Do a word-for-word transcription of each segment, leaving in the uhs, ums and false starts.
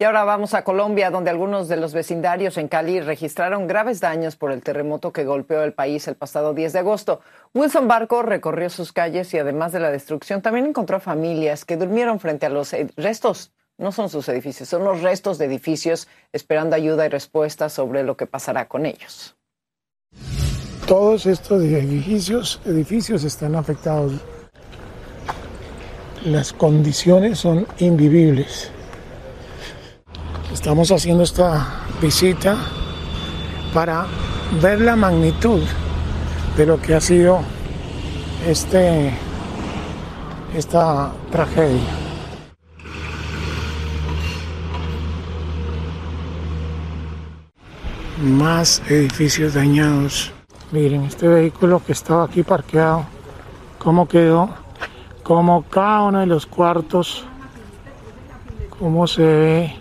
Y ahora vamos a Colombia, donde algunos de los vecindarios en Cali registraron graves daños por el terremoto que golpeó el país el pasado diez de agosto. Wilson Barco recorrió sus calles y además de la destrucción, también encontró familias que durmieron frente a los restos. No son sus edificios, son los restos de edificios esperando ayuda y respuestas sobre lo que pasará con ellos. Todos estos edificios, edificios están afectados. Las condiciones son invivibles. Estamos haciendo esta visita para ver la magnitud de lo que ha sido este, esta tragedia. Más edificios dañados. Miren, este vehículo que estaba aquí parqueado, cómo quedó, cómo cada uno de los cuartos, cómo se ve.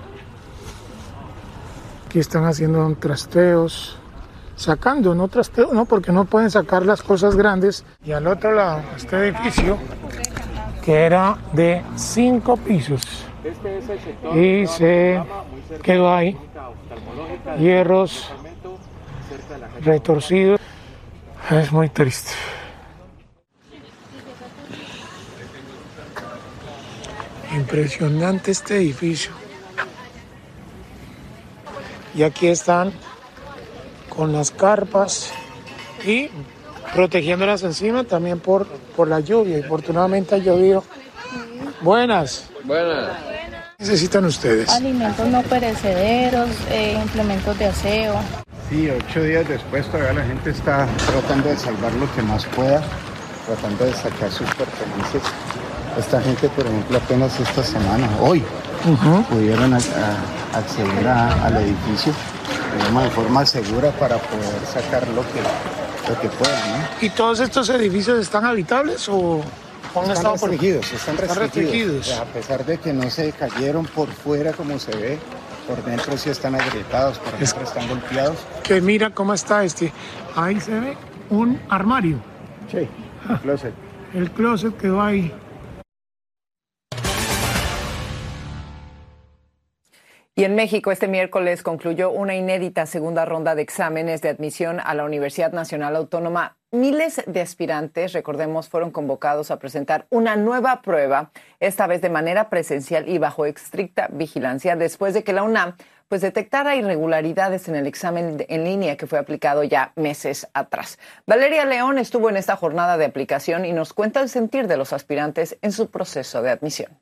Aquí están haciendo trasteos, sacando, no trasteos, no, porque no pueden sacar las cosas grandes. Y al otro lado, este edificio, que era de cinco pisos, y se quedó ahí, hierros retorcidos. Es muy triste. Impresionante este edificio. Y aquí están con las carpas y protegiéndolas encima también por, por la lluvia. Y afortunadamente ha llovido. Buenas. Buenas. ¿Qué necesitan ustedes? Alimentos no perecederos, eh, implementos de aseo. Sí, ocho días después todavía la gente está tratando de salvar lo que más pueda, tratando de sacar sus pertenencias. Esta gente, por ejemplo, apenas esta semana, hoy, uh-huh. pudieron a, a acceder a, al edificio, digamos, de forma segura para poder sacar lo que, lo que puedan, ¿no? ¿Y todos estos edificios están habitables o han están estado restringidos? Por... Están restringidos. Están restringidos. O sea, a pesar de que no se cayeron por fuera como se ve, por dentro sí están agrietados, por dentro es... están golpeados. Que mira cómo está este. Ahí se ve un armario. Sí, el closet. El closet quedó ahí. Y en México, este miércoles concluyó una inédita segunda ronda de exámenes de admisión a la Universidad Nacional Autónoma. Miles de aspirantes, recordemos, fueron convocados a presentar una nueva prueba, esta vez de manera presencial y bajo estricta vigilancia, después de que la UNAM pues detectara irregularidades en el examen en línea que fue aplicado ya meses atrás. Valeria León estuvo en esta jornada de aplicación y nos cuenta el sentir de los aspirantes en su proceso de admisión.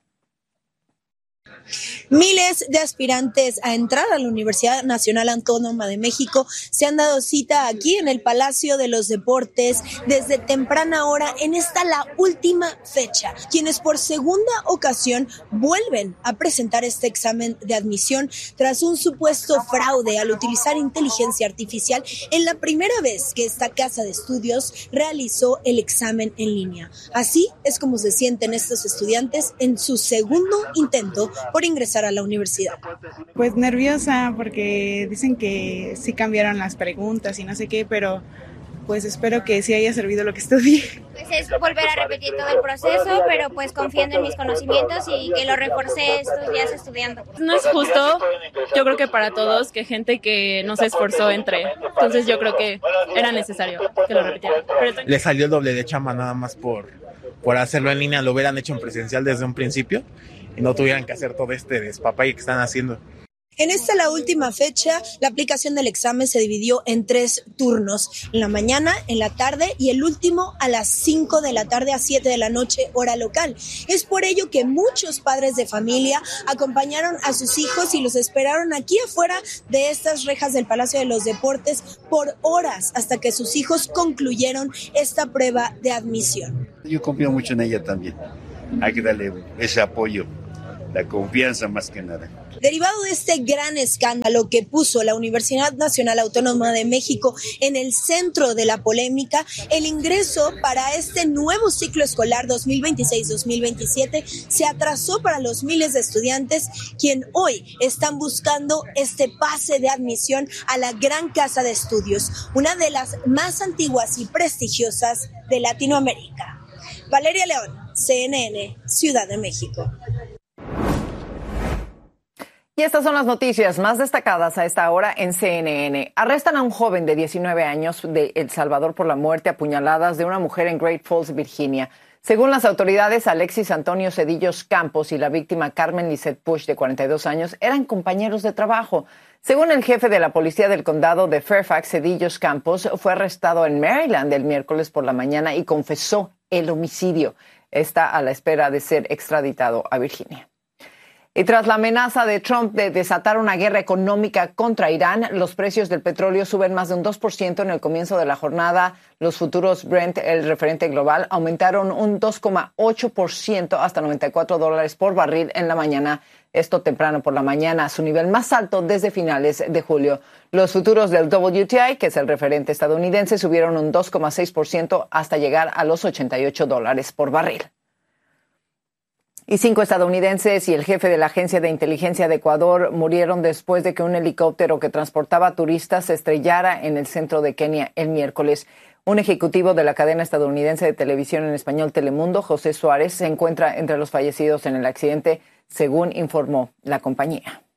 Miles de aspirantes a entrar a la Universidad Nacional Autónoma de México se han dado cita aquí en el Palacio de los Deportes desde temprana hora en esta la última fecha, quienes por segunda ocasión vuelven a presentar este examen de admisión tras un supuesto fraude al utilizar inteligencia artificial en la primera vez que esta casa de estudios realizó el examen en línea. Así es como se sienten estos estudiantes en su segundo intento por ingresar a la universidad. Pues nerviosa porque dicen que sí cambiaron las preguntas y no sé qué, pero pues espero que sí haya servido lo que estudié. Pues es volver a repetir todo el proceso, pero pues confiando en mis conocimientos y que lo reforcé estos días estudiando. No es justo, yo creo que para todos, que gente que no se esforzó entre. Entonces yo creo que era necesario que lo repitieran. Pero... Le salió el doble de chamba nada más por, por hacerlo en línea, lo hubieran hecho en presencial desde un principio. Y no tuvieran que hacer todo este despapalle que están haciendo. En esta, la última fecha, la aplicación del examen se dividió en tres turnos. En la mañana, en la tarde y el último a las cinco de la tarde a siete de la noche, hora local. Es por ello que muchos padres de familia acompañaron a sus hijos y los esperaron aquí afuera de estas rejas del Palacio de los Deportes por horas hasta que sus hijos concluyeron esta prueba de admisión. Yo confío mucho en ella también. Hay que darle ese apoyo, la confianza más que nada. Derivado de este gran escándalo que puso la Universidad Nacional Autónoma de México en el centro de la polémica, el ingreso para este nuevo ciclo escolar dos mil veintiséis dos mil veintisiete se atrasó para los miles de estudiantes quien hoy están buscando este pase de admisión a la Gran Casa de Estudios, una de las más antiguas y prestigiosas de Latinoamérica. Valeria León, C N N, Ciudad de México. Y estas son las noticias más destacadas a esta hora en C N N. Arrestan a un joven de diecinueve años de El Salvador por la muerte a puñaladas de una mujer en Great Falls, Virginia. Según las autoridades, Alexis Antonio Cedillos Campos y la víctima Carmen Lisette Push, de cuarenta y dos años, eran compañeros de trabajo. Según el jefe de la policía del condado de Fairfax, Cedillos Campos fue arrestado en Maryland el miércoles por la mañana y confesó el homicidio. Está a la espera de ser extraditado a Virginia. Y tras la amenaza de Trump de desatar una guerra económica contra Irán, los precios del petróleo suben más de un dos por ciento en el comienzo de la jornada. Los futuros Brent, el referente global, aumentaron un dos coma ocho por ciento hasta noventa y cuatro dólares por barril en la mañana. Esto temprano por la mañana, a su nivel más alto desde finales de julio. Los futuros del W T I, que es el referente estadounidense, subieron un dos coma seis por ciento hasta llegar a los ochenta y ocho dólares por barril. Y cinco estadounidenses y el jefe de la Agencia de Inteligencia de Ecuador murieron después de que un helicóptero que transportaba turistas se estrellara en el centro de Kenia el miércoles. Un ejecutivo de la cadena estadounidense de televisión en español Telemundo, José Suárez, se encuentra entre los fallecidos en el accidente, según informó la compañía.